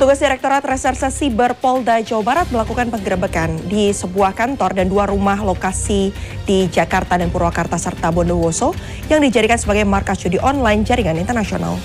Petugas Direktorat Reserse Siber Polda Jawa Barat melakukan penggerebekan di sebuah kantor dan 2 rumah lokasi di Jakarta dan Purwakarta serta Bondowoso yang dijadikan sebagai markas judi online jaringan internasional.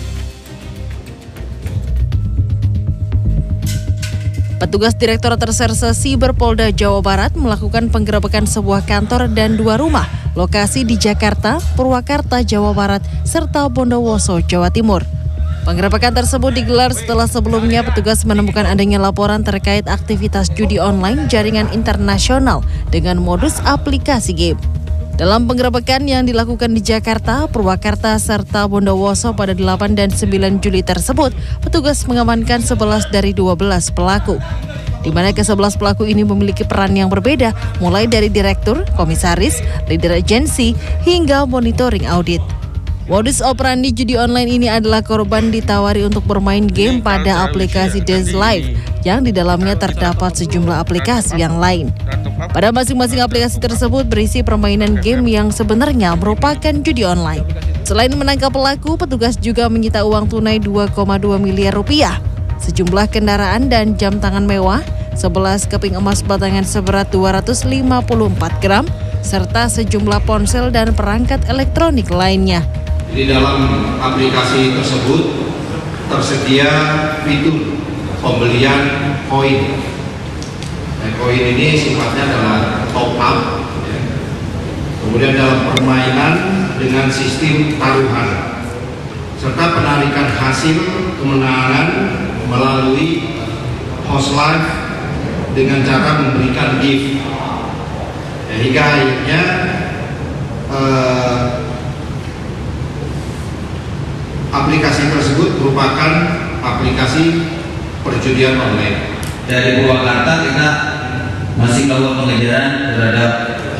Petugas Direktorat Reserse Siber Polda Jawa Barat melakukan penggerebekan sebuah kantor dan 2 rumah lokasi di Jakarta, Purwakarta, Jawa Barat, serta Bondowoso, Jawa Timur. Penggerebekan tersebut digelar setelah sebelumnya petugas menemukan adanya laporan terkait aktivitas judi online jaringan internasional dengan modus aplikasi game. Dalam penggerebekan yang dilakukan di Jakarta, Purwakarta, serta Bondowoso pada 8 dan 9 Juli tersebut, petugas mengamankan 11 dari 12 pelaku. Di mana ke-11 pelaku ini memiliki peran yang berbeda, mulai dari direktur, komisaris, leader agensi, hingga monitoring audit. Modus operandi judi online ini adalah korban ditawari untuk bermain game pada aplikasi Dance Live yang di dalamnya terdapat sejumlah aplikasi yang lain. Pada masing-masing aplikasi tersebut berisi permainan game yang sebenarnya merupakan judi online. Selain menangkap pelaku, petugas juga menyita uang tunai 2,2 miliar rupiah, sejumlah kendaraan dan jam tangan mewah, 11 keping emas batangan seberat 254 gram, serta sejumlah ponsel dan perangkat elektronik lainnya. Di dalam aplikasi tersebut tersedia fitur pembelian koin. Koin ini sifatnya adalah top up. Kemudian dalam permainan dengan sistem taruhan, serta penarikan hasil kemenangan melalui host live dengan cara memberikan gift. Hingga akhirnya aplikasi tersebut merupakan aplikasi perjudian online. Dari Purwakarta kita masih melakukan pengejaran terhadap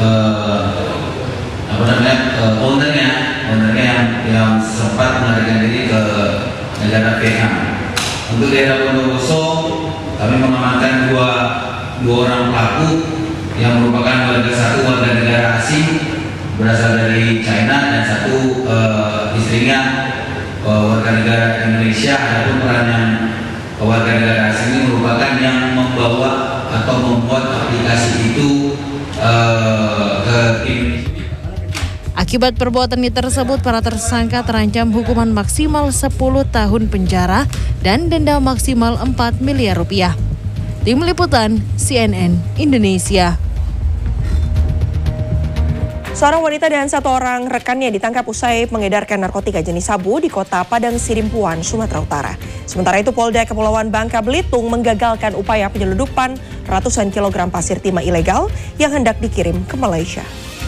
ownernya yang sempat melarikan diri ke negara Vietnam. Untuk daerah Bondowoso kami mengamankan dua orang pelaku yang merupakan satu warga negara asing berasal dari China dan satu istrinya warga negara Indonesia. Adapun peran yang warga negara asing ini merupakan yang membawa atau membuat aplikasi itu ke Indonesia. Akibat perbuatannya tersebut, para tersangka terancam hukuman maksimal 10 tahun penjara dan denda maksimal 4 miliar rupiah. Tim Liputan CNN Indonesia. Seorang wanita dan 1 orang rekannya ditangkap usai mengedarkan narkotika jenis sabu di kota Padang Sidimpuan, Sumatera Utara. Sementara itu Polda Kepulauan Bangka Belitung menggagalkan upaya penyelundupan ratusan kilogram pasir timah ilegal yang hendak dikirim ke Malaysia.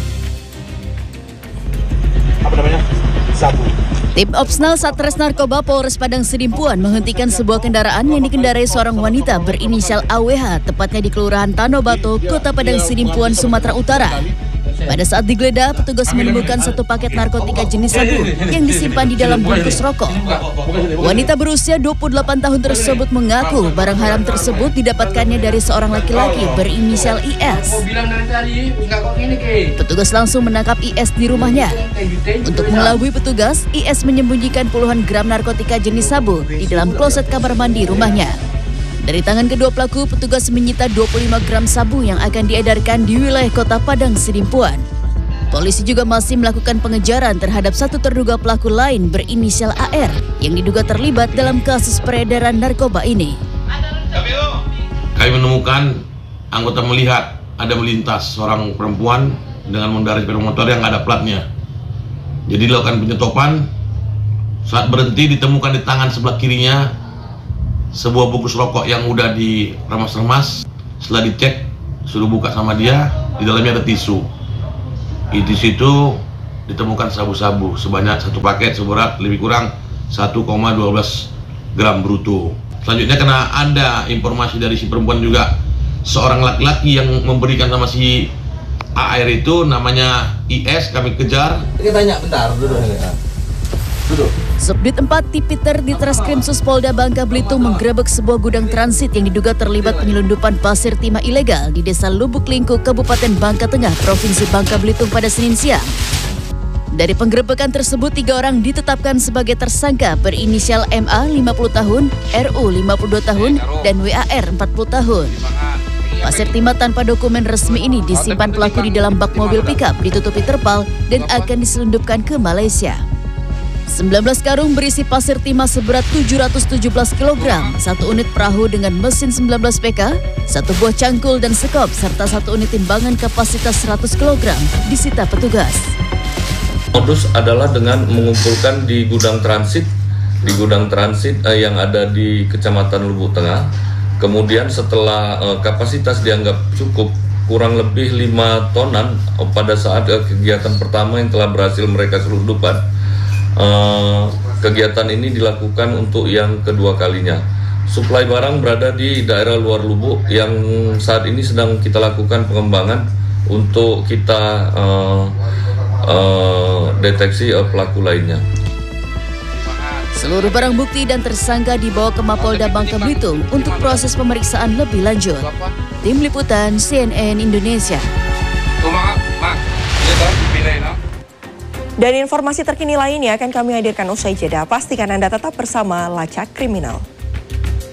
Sabu. Tim Opsnal Satres Narkoba Polres Padang Sidimpuan menghentikan sebuah kendaraan yang dikendarai seorang wanita berinisial AWH, tepatnya di Kelurahan Tanobato, Kota Padang Sidimpuan, Sumatera Utara. Pada saat digeledah, petugas menemukan 1 paket narkotika jenis sabu yang disimpan di dalam bungkus rokok. Wanita berusia 28 tahun tersebut mengaku barang haram tersebut didapatkannya dari seorang laki-laki berinisial IS. Petugas langsung menangkap IS di rumahnya. Untuk mengelabui petugas, IS menyembunyikan puluhan gram narkotika jenis sabu di dalam kloset kamar mandi rumahnya. Dari tangan kedua pelaku, petugas menyita 25 gram sabu yang akan diedarkan di wilayah Kota Padang Sidimpuan. Polisi juga masih melakukan pengejaran terhadap 1 terduga pelaku lain berinisial AR yang diduga terlibat dalam kasus peredaran narkoba ini. Kami menemukan anggota melihat ada melintas seorang perempuan dengan mengendarai sepeda motor yang ada platnya. Jadi dilakukan penyetopan. Saat berhenti ditemukan di tangan sebelah kirinya sebuah bungkus rokok yang udah diremas-remas. Setelah dicek, suruh buka sama dia, di dalamnya ada tisu. Di situ ditemukan sabu-sabu sebanyak 1 paket seberat lebih kurang 1,12 gram bruto. Selanjutnya karena ada informasi dari si perempuan juga, seorang laki-laki yang memberikan sama si AR itu namanya IS, kami kejar. Kita tanya bentar, duduk. Subdit 4 Tipiter di Treskrimsus Polda Bangka Belitung menggerebek sebuah gudang transit yang diduga terlibat penyelundupan pasir timah ilegal di Desa Lubuk Lingkuk, Kabupaten Bangka Tengah, Provinsi Bangka Belitung pada Senin siang. Dari penggerebekan tersebut, 3 orang ditetapkan sebagai tersangka berinisial MA 50 tahun, RU 52 tahun, dan WAR 40 tahun. Pasir timah tanpa dokumen resmi ini disimpan pelaku di dalam bak mobil pickup ditutupi terpal dan akan diselundupkan ke Malaysia. 19 karung berisi pasir timah seberat 717 kg, 1 unit perahu dengan mesin 19 PK, 1 buah cangkul dan sekop, serta 1 unit timbangan kapasitas 100 kg disita petugas. Modus adalah dengan mengumpulkan di gudang transit yang ada di Kecamatan Lubuk Tengah. Kemudian setelah kapasitas dianggap cukup, kurang lebih 5 tonan pada saat kegiatan pertama yang telah berhasil mereka selundupkan. Kegiatan ini dilakukan untuk yang kedua kalinya. Suplai barang berada di daerah luar Lubuk yang saat ini sedang kita lakukan pengembangan untuk kita deteksi pelaku lainnya. Seluruh barang bukti dan tersangka dibawa ke Mapolda Bangka Belitung untuk proses pemeriksaan lebih lanjut. Tim Liputan CNN Indonesia. Dan informasi terkini lainnya akan kami hadirkan usai jeda. Pastikan Anda tetap bersama Lacak Kriminal.